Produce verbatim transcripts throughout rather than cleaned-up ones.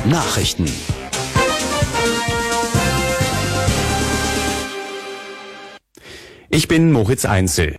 Nachrichten. Ich bin Moritz Einzel.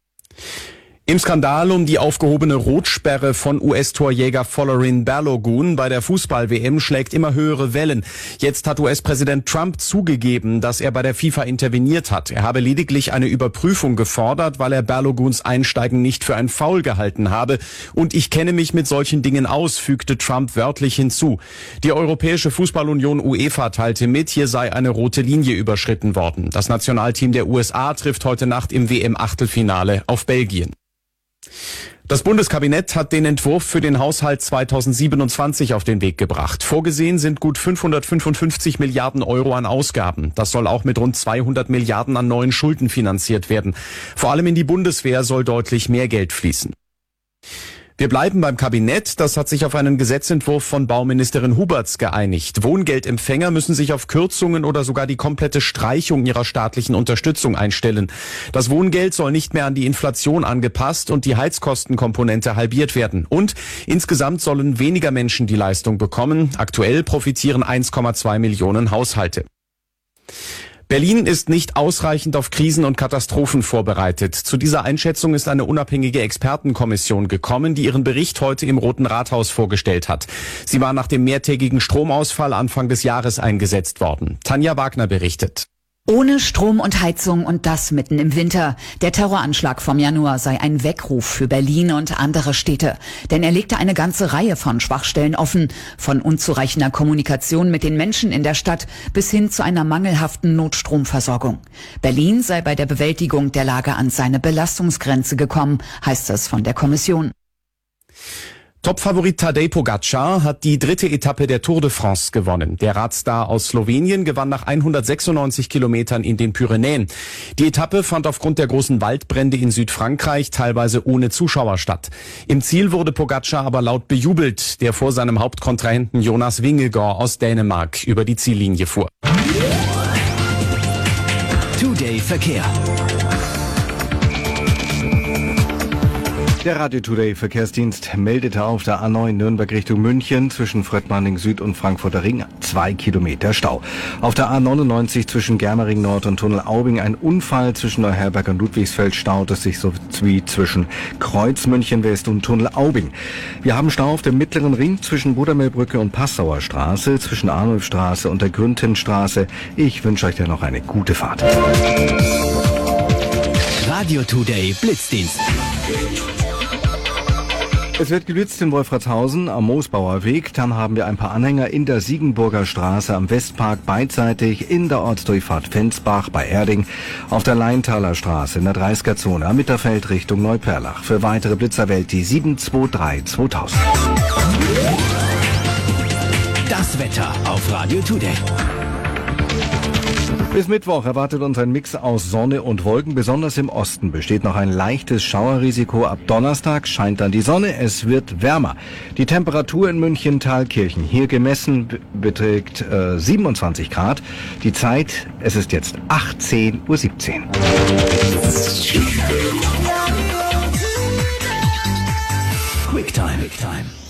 Im Skandal um die aufgehobene Rotsperre von U S-Torjäger Folarin Balogun bei der Fußball-W M schlägt immer höhere Wellen. Jetzt hat U S-Präsident Trump zugegeben, dass er bei der FIFA interveniert hat. Er habe lediglich eine Überprüfung gefordert, weil er Baloguns Einsteigen nicht für ein Foul gehalten habe. Und ich kenne mich mit solchen Dingen aus, fügte Trump wörtlich hinzu. Die Europäische Fußballunion UEFA teilte mit, hier sei eine rote Linie überschritten worden. Das Nationalteam der U S A trifft heute Nacht im W M-Achtelfinale auf Belgien. Das Bundeskabinett hat den Entwurf für den Haushalt zweitausendsiebenundzwanzig auf den Weg gebracht. Vorgesehen sind gut fünfhundertfünfundfünfzig Milliarden Euro an Ausgaben. Das soll auch mit rund zweihundert Milliarden an neuen Schulden finanziert werden. Vor allem in die Bundeswehr soll deutlich mehr Geld fließen. Wir bleiben beim Kabinett. Das hat sich auf einen Gesetzentwurf von Bauministerin Huberts geeinigt. Wohngeldempfänger müssen sich auf Kürzungen oder sogar die komplette Streichung ihrer staatlichen Unterstützung einstellen. Das Wohngeld soll nicht mehr an die Inflation angepasst und die Heizkostenkomponente halbiert werden. Und insgesamt sollen weniger Menschen die Leistung bekommen. Aktuell profitieren eins Komma zwei Millionen Haushalte. Berlin ist nicht ausreichend auf Krisen und Katastrophen vorbereitet. Zu dieser Einschätzung ist eine unabhängige Expertenkommission gekommen, die ihren Bericht heute im Roten Rathaus vorgestellt hat. Sie war nach dem mehrtägigen Stromausfall Anfang des Jahres eingesetzt worden. Tanja Wagner berichtet. Ohne Strom und Heizung und das mitten im Winter. Der Terroranschlag vom Januar sei ein Weckruf für Berlin und andere Städte. Denn er legte eine ganze Reihe von Schwachstellen offen. Von unzureichender Kommunikation mit den Menschen in der Stadt bis hin zu einer mangelhaften Notstromversorgung. Berlin sei bei der Bewältigung der Lage an seine Belastungsgrenze gekommen, heißt es von der Kommission. Topfavorit Tadej Pogačar hat die dritte Etappe der Tour de France gewonnen. Der Radstar aus Slowenien gewann nach hundertsechsundneunzig Kilometern in den Pyrenäen. Die Etappe fand aufgrund der großen Waldbrände in Südfrankreich teilweise ohne Zuschauer statt. Im Ziel wurde Pogačar aber laut bejubelt, der vor seinem Hauptkontrahenten Jonas Vingegaard aus Dänemark über die Ziellinie fuhr. Today Verkehr. Der Radio Today Verkehrsdienst meldete auf der A neun Nürnberg Richtung München zwischen Fröttmanning Süd und Frankfurter Ring zwei Kilometer Stau. Auf der A neunundneunzig zwischen Germering Nord und Tunnel Aubing ein Unfall zwischen Neuherberg und Ludwigsfeld staut es sich so wie zwischen Kreuz München West und Tunnel Aubing. Wir haben Stau auf dem mittleren Ring zwischen Budamelbrücke und Passauer Straße, zwischen Arnulfstraße und der Grüntenstraße. Ich wünsche euch dann noch eine gute Fahrt. Radio Today Blitzdienst. Es wird geblitzt in Wolfratshausen am Moosbauer Weg. Dann haben wir ein paar Anhänger in der Siegenburger Straße am Westpark beidseitig, in der Ortsdurchfahrt Fensbach bei Erding, auf der Leintaler Straße in der dreißiger Zone am Mitterfeld Richtung Neuperlach. Für weitere Blitzer wählt die sieben zwei drei zweitausend. Das Wetter auf Radio Today. Bis Mittwoch erwartet uns ein Mix aus Sonne und Wolken. Besonders im Osten besteht noch ein leichtes Schauerrisiko. Ab Donnerstag scheint dann die Sonne. Es wird wärmer. Die Temperatur in München-Thalkirchen hier gemessen beträgt äh, siebenundzwanzig Grad. Die Zeit, es ist jetzt achtzehn Uhr siebzehn. Quicktime. Quicktime.